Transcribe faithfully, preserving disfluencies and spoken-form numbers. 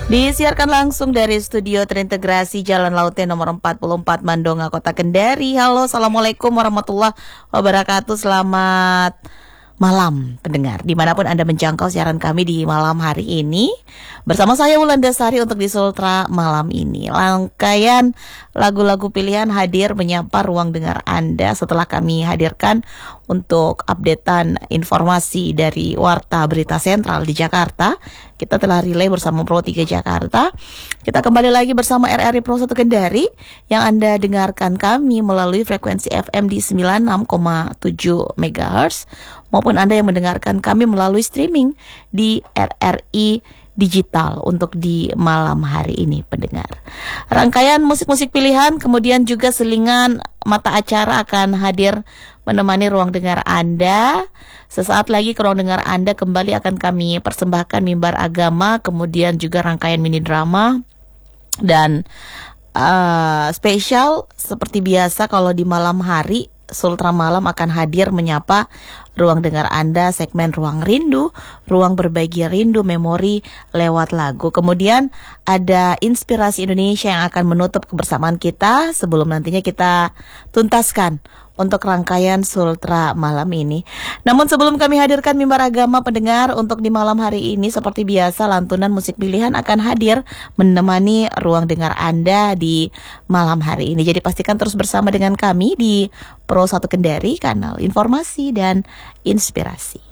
Disiarkan langsung dari studio terintegrasi Jalan Lautnya nomor empat puluh empat Mandonga, Kota Kendari. Halo, assalamualaikum warahmatullahi wabarakatuh. Selamat malam pendengar, dimanapun Anda menjangkau siaran kami di malam hari ini. Bersama saya Wulandasari untuk di Sultra malam ini. Rangkaian lagu-lagu pilihan hadir menyapa ruang dengar Anda setelah kami hadirkan untuk updatean informasi dari Warta Berita Sentral di Jakarta. Kita telah relay bersama Pro tiga Jakarta. Kita kembali lagi bersama R R I Pro satu Kendari yang Anda dengarkan kami melalui frekuensi F M di sembilan puluh enam koma tujuh megahertz maupun Anda yang mendengarkan kami melalui streaming di R R I Digital untuk di malam hari ini pendengar. Rangkaian musik-musik pilihan kemudian juga selingan mata acara akan hadir menemani ruang dengar Anda. Sesaat lagi ke ruang dengar Anda kembali akan kami persembahkan mimbar agama, kemudian juga rangkaian mini drama dan uh, spesial seperti biasa kalau di malam hari Sultra Malam akan hadir menyapa ruang dengar Anda segmen Ruang Rindu, ruang berbagi rindu memori lewat lagu. Kemudian ada Inspirasi Indonesia yang akan menutup kebersamaan kita sebelum nantinya kita tuntaskan untuk rangkaian Sultra malam ini. Namun sebelum kami hadirkan mimbar agama pendengar untuk di malam hari ini, seperti biasa lantunan musik pilihan akan hadir menemani ruang dengar Anda di malam hari ini. Jadi pastikan terus bersama dengan kami di Pro satu Kendari, kanal informasi dan inspirasi.